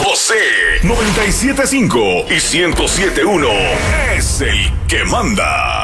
José 97.5 y 107.1 es el que manda.